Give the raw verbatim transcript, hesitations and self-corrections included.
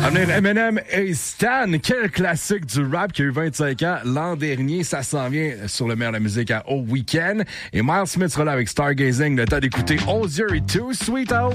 À venir, Eminem et Stan, quel classique du rap qui a eu vingt-cinq ans l'an dernier. Ça s'en vient sur le meilleur de la musique à Au Week-end. Et Miles Smith sera là avec Stargazing. Le temps d'écouter Ozier et Too Sweet Out.